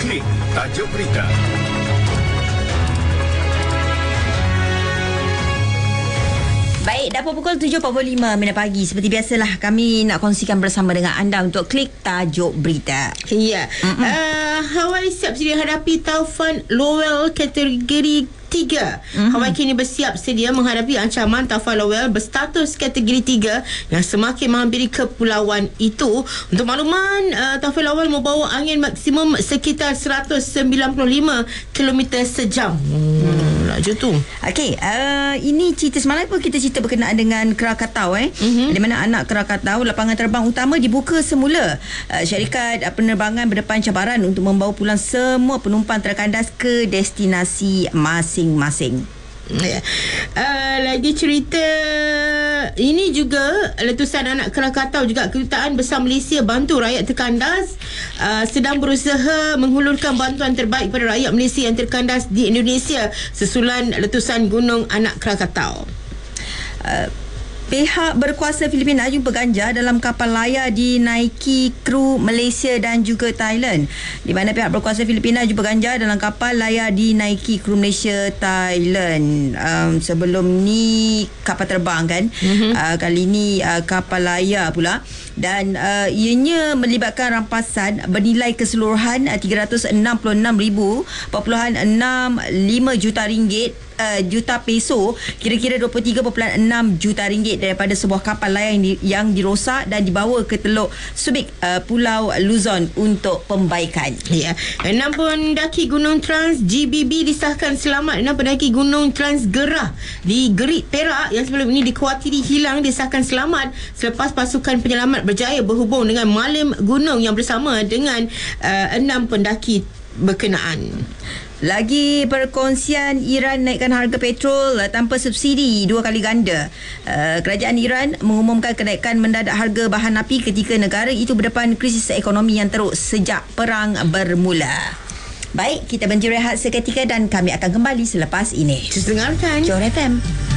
Klik tajuk berita. Baik, dah pukul 7.45 minit pagi. Seperti biasalah, kami nak kongsikan bersama dengan anda untuk klik tajuk berita. Ya. Hawaii siap sedia hadapi taufan Lowell kategori 3. Hawaii kini bersiap sedia menghadapi ancaman taufan Lowell berstatus kategori 3 yang semakin menghampiri kepulauan itu. Untuk makluman, taufan Lowell membawa angin maksimum sekitar 195 km sejam. Laju tu. Okey, ini cerita semalam pun kita cerita berkenaan dengan Krakatau di mana anak Krakatau, lapangan terbang utama dibuka semula. Syarikat penerbangan berdepan cabaran untuk membawa pulang semua penumpang terkandas ke destinasi masing-masing. Lagi cerita ini juga, letusan anak Krakatau juga. Kedutaan Besar Malaysia bantu rakyat terkandas sedang berusaha menghulurkan bantuan terbaik pada rakyat Malaysia yang terkandas di Indonesia susulan letusan gunung anak Krakatau. Pihak berkuasa Filipina jumpa ganja dalam kapal layar dinaiki kru Malaysia dan juga Thailand. Di mana pihak berkuasa Filipina jumpa ganja dalam kapal layar dinaiki kru Malaysia, Thailand. Sebelum ni kapal terbang kan. Kali ni kapal layar pula. Dan ianya melibatkan rampasan bernilai keseluruhan 366,000.65 juta ringgit, juta peso, kira-kira 23.6 juta ringgit daripada sebuah kapal layar yang dirosak dan dibawa ke Teluk Subic, Pulau Luzon untuk pembaikan. Ya, 6 pendaki Gunung Trans GBB disahkan selamat. 6 pendaki Gunung Trans Gerah di Gerit, Perak yang sebelum ini dikhawatiri hilang disahkan selamat selepas pasukan penyelamat berjaya berhubung dengan malim gunung yang bersama dengan 6 pendaki berkenaan. Lagi perkongsian, Iran naikkan harga petrol tanpa subsidi 2 kali ganda. Kerajaan Iran mengumumkan kenaikan mendadak harga bahan api ketika negara itu berdepan krisis ekonomi yang teruk sejak perang bermula. Baik, kita berhenti rehat seketika dan kami akan kembali selepas ini. Terus dengarkan Johor FM.